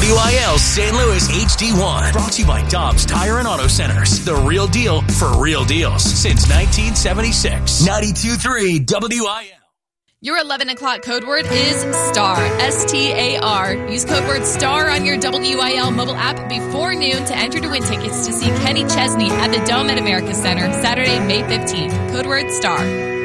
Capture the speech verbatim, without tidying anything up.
W I L Saint Louis H D one. Brought to you by Dobbs Tire and Auto Centers. The real deal for real deals since nineteen seventy-six. ninety-two point three W I L. Your eleven o'clock code word is STAR, S T A R. Use code word STAR on your W I L mobile app before noon to enter to win tickets to see Kenny Chesney at the Dome at America Center Saturday, May fifteenth. Code word STAR.